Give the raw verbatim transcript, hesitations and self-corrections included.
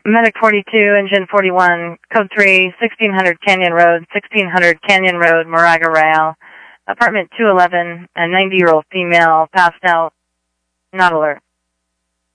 Medic forty-two, Engine forty-one, Code three, sixteen hundred Canyon Road, sixteen hundred Canyon Road, Moraga Rail, apartment two eleven, a ninety-year-old female, passed out, not alert.